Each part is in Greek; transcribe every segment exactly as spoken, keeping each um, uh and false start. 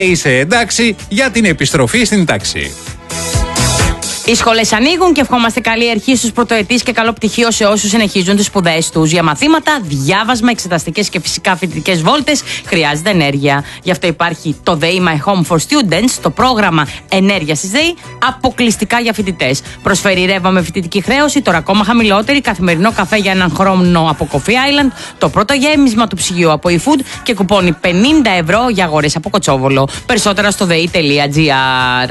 Είσαι εντάξει για την επιστροφή στην τάξη. Οι σχολές ανοίγουν και ευχόμαστε καλή αρχή στους πρωτοετής και καλό πτυχίο σε όσους συνεχίζουν τις σπουδές τους. Για μαθήματα, διάβασμα, εξεταστικές και φυσικά φοιτητικές βόλτες χρειάζεται ενέργεια. Γι' αυτό υπάρχει το ΔΕΗ My Home for Students, το πρόγραμμα ενέργειας της ΔΕΗ, αποκλειστικά για φοιτητές. Προσφέρει ρεύμα με φοιτητική χρέωση, τώρα ακόμα χαμηλότερη, καθημερινό καφέ για έναν χρόνο από Coffee Island, το πρώτο γέμισμα του ψυγείου από eFood και κουπόνι πενήντα ευρώ για αγορές από Κοτσόβολο. Περισσότερα στο δei τελεία gr.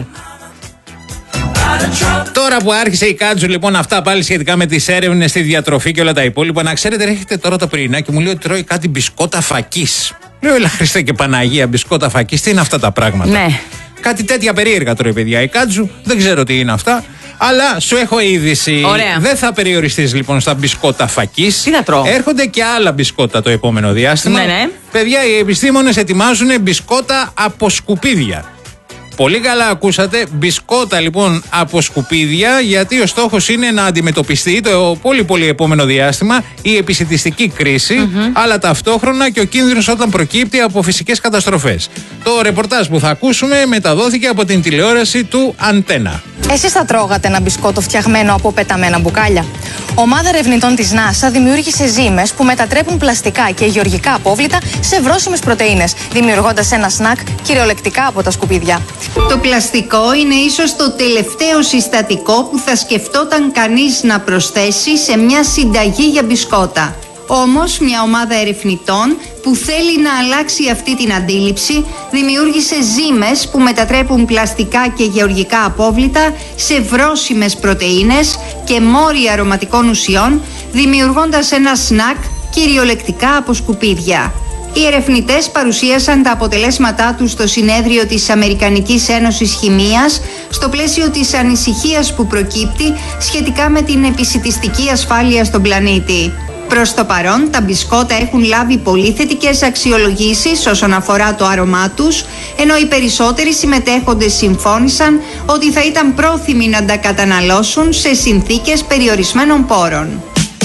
Τώρα που άρχισε η Κάτζου, λοιπόν, αυτά πάλι σχετικά με τις έρευνες στη διατροφή και όλα τα υπόλοιπα, να ξέρετε, έρχεται τώρα το πρωινά και μου λέει ότι τρώει κάτι μπισκότα φακής. Λέω, έλα Χριστέ και Παναγία, μπισκότα φακής, τι είναι αυτά τα πράγματα? Ναι. Κάτι τέτοια περίεργα τρώει, παιδιά, η Κάτζου, δεν ξέρω τι είναι αυτά. Αλλά σου έχω είδηση. Ωραία. Δεν θα περιοριστείς λοιπόν στα μπισκότα φακής. Τι θα τρώω? Έρχονται και άλλα μπισκότα το επόμενο διάστημα. Ναι, ναι. Παιδιά, οι επιστήμονες ετοιμάζουν μπισκότα από σκουπίδια. Πολύ καλά ακούσατε, μπισκότα λοιπόν από σκουπίδια, γιατί ο στόχος είναι να αντιμετωπιστεί το πολύ πολύ επόμενο διάστημα η επισιτιστική κρίση, mm-hmm. αλλά ταυτόχρονα και ο κίνδυνος όταν προκύπτει από φυσικές καταστροφές. Το ρεπορτάζ που θα ακούσουμε μεταδόθηκε από την τηλεόραση του Αντένα. Εσείς θα τρώγατε ένα μπισκότο φτιαγμένο από πεταμένα μπουκάλια? Ομάδα ερευνητών της NASA δημιούργησε ζύμες που μετατρέπουν πλαστικά και γεωργικά απόβλητα σε βρώσιμες πρωτεΐνες, δημιουργώντας ένα σνακ κυριολεκτικά από τα σκουπίδια. Το πλαστικό είναι ίσως το τελευταίο συστατικό που θα σκεφτόταν κανείς να προσθέσει σε μια συνταγή για μπισκότα. Όμως, μια ομάδα ερευνητών που θέλει να αλλάξει αυτή την αντίληψη δημιούργησε ζύμες που μετατρέπουν πλαστικά και γεωργικά απόβλητα σε βρώσιμες πρωτεΐνες και μόρια αρωματικών ουσιών, δημιουργώντας ένα σνακ κυριολεκτικά από σκουπίδια. Οι ερευνητές παρουσίασαν τα αποτελέσματά τους στο συνέδριο της Αμερικανικής Ένωσης Χημείας στο πλαίσιο της ανησυχίας που προκύπτει σχετικά με την επισιτιστική ασφάλεια στον πλανήτη. Προς το παρόν, τα μπισκότα έχουν λάβει πολύ θετικές αξιολογήσεις όσον αφορά το άρωμά τους, ενώ οι περισσότεροι συμμετέχοντες συμφώνησαν ότι θα ήταν πρόθυμοι να τα καταναλώσουν σε συνθήκες περιορισμένων πόρων.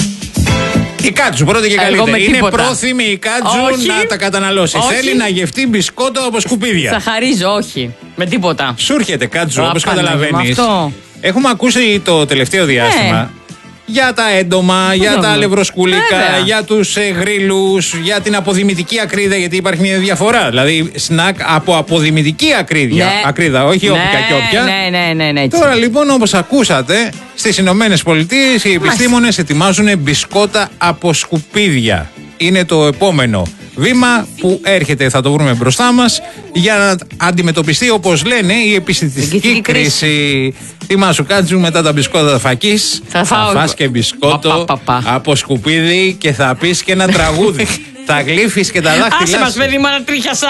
Η Κάτζου πρώτη και καλύτερη. Είναι τίποτα. πρόθυμη η Κάτζου όχι. να τα καταναλώσει. Όχι. Θέλει να γευτεί μπισκότο από σκουπίδια. Θα χαρίζω, όχι. Με τίποτα. Σου έρχεται, Κάτζου, Α, όπως πάνε, καταλαβαίνεις. αυτό. Έχουμε ακούσει το τελευταίο διάστημα Ναι. για τα έντομα, για Βέβαια. τα αλευροσκουλικά, Βέβαια. για τους ε, γρίλους, για την αποδημητική ακρίδα, γιατί υπάρχει μια διαφορά. Δηλαδή, σνακ από αποδημητική ακρίδια. Ναι. Ακρίδα, όχι Ναι, όποια και όποια. Ναι, ναι, ναι, ναι, έτσι. Τώρα λοιπόν, όπως ακούσατε, στις Ηνωμένες Πολιτείες οι επιστήμονες ετοιμάζουν μπισκότα από σκουπίδια. Είναι το επόμενο βήμα που έρχεται, θα το βρούμε μπροστά μας, για να αντιμετωπιστεί, όπως λένε, η επισιτιστική Η κρίση. Θυμάσου, Κάτζου, μετά τα μπισκότα φακής, Θα φάω- φας και μπισκότο Πα, πα, πα, πα. από σκουπίδι και θα πεις και ένα τραγούδι. Θα γλύφεις και τα Άσε δάχτυλά μας, σου. παιδί μου, ανατρίχιασα.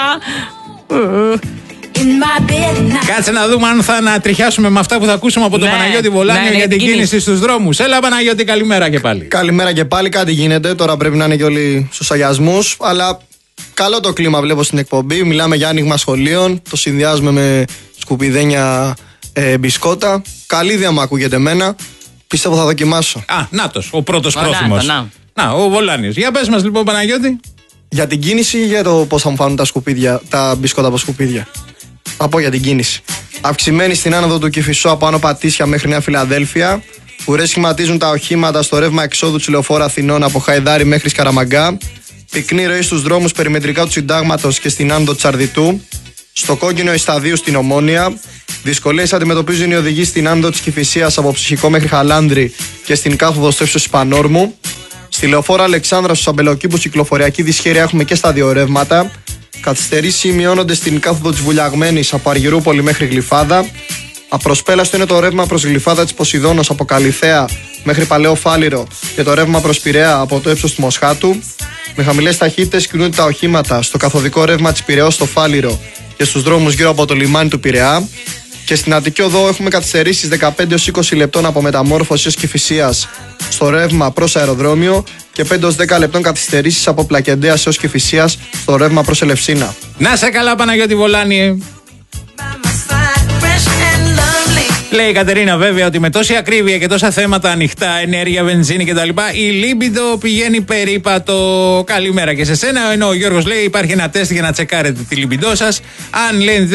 Κάτσε να δούμε αν θα ανατριχιάσουμε με αυτά που θα ακούσουμε από τον Ναι, Παναγιώτη Βολάνιο ναι, ναι, για την κίνηση. κίνηση στους δρόμους. Έλα, Παναγιώτη, καλημέρα και πάλι. Καλημέρα και πάλι, κάτι γίνεται. Τώρα πρέπει να είναι και όλοι στους αγιασμούς. Αλλά καλό το κλίμα βλέπω στην εκπομπή. Μιλάμε για άνοιγμα σχολείων. Το συνδυάζουμε με σκουπιδένια ε, μπισκότα. Καλή ιδέα μου ακούγεται εμένα. Πιστεύω θα δοκιμάσω. Α, νάτος, ο πρώτος Ω, πρόθυμος. να, να. Να, ο Βολάνιος. Για πες μας λοιπόν, Παναγιώτη. Για την κίνηση ή για το πώς θα μου φάνουν τα σκουπίδια, τα μπισκότα από σκουπίδια? Θα πω για την κίνηση. Αυξημένη στην άνοδο του Κηφισού από Άνω Πατήσια μέχρι Νέα Φιλαδέλφια. Ουρές σχηματίζουν τα οχήματα στο ρεύμα εξόδου της λεωφόρου Αθηνών από Χαϊδάρη μέχρι Σκαραμαγκά. Πυκνή ροή στους δρόμους περιμετρικά του Συντάγματος και στην άνοδο της Αρδιτού. Στο κόκκινο Ισταδίου στην Ομόνια. Δυσκολίες αντιμετωπίζουν οι οδηγοί στην άνοδο της Κηφισίας από Ψυχικό μέχρι Χαλάνδρη και στην κάθοδο στο ύψος της Πανόρμου. Στη λεωφόρο Αλεξάνδρα στους Αμπελοκήπους κυκλοφοριακή δυσχέρεια έχουμε και στα δύο ρεύματα. Καθυστερήσεις σημειώνονται στην κάθοδο της Βουλιαγμένης από Αργυρούπολη μέχρι Γλυφάδα. Απροσπέλαστο είναι το ρεύμα προς Γλυφάδα της Ποσειδώνος από Καλιθέα μέχρι Παλαιό Φάληρο και το ρεύμα προς Πειραιά από το ύψος του Μοσχάτου. Με χαμηλές ταχύτητες κινούνται τα οχήματα στο καθοδικό ρεύμα της Πειραιώς στο Φάληρο και στους δρόμους γύρω από το λιμάνι του Πειραιά. Και στην Αττική Οδό έχουμε καθυστερήσεις δεκαπέντε έως είκοσι λεπτών από Μεταμόρφωση έως Κηφισίας στο ρεύμα προς αεροδρόμιο και πέντε έως δέκα λεπτών καθυστερήσεις από Πλακεντέας έως Κηφισίας στο ρεύμα προς Ελευσίνα. Να σε καλά, Παναγιώτη Βολάνιε. Λέει η Κατερίνα βέβαια ότι με τόση ακρίβεια και τόσα θέματα ανοιχτά, ενέργεια, βενζίνη κτλ., η λίμπιντο πηγαίνει περίπατο. Καλημέρα και σε σένα. Ενώ ο Γιώργος λέει υπάρχει ένα τεστ για να τσεκάρετε τη λίμπιντό σας. Αν λένε